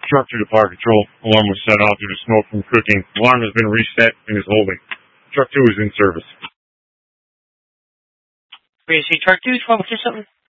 Truck 2 to Fire Control. Alarm was set off due to smoke from cooking. Alarm has been reset and is holding. Truck 2 is in service. We see Truck 2, 12 or something?